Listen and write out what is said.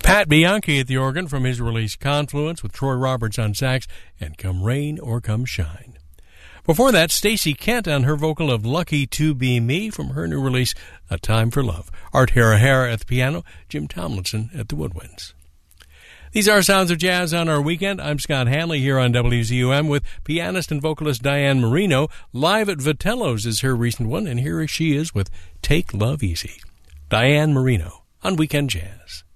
Pat Bianchi at the organ from his release Confluence with Troy Roberts on sax and Come Rain or Come Shine. Before that, Stacey Kent on her vocal of Lucky to Be Me from her new release A Time for Love. Art Hara at the piano, Jim Tomlinson at the woodwinds. These are Sounds of Jazz on our weekend. I'm Scott Hanley here on WZUM with pianist and vocalist Diane Marino. Live at Vitello's is her recent one, and here she is with Take Love Easy. Diane Marino on Weekend Jazz.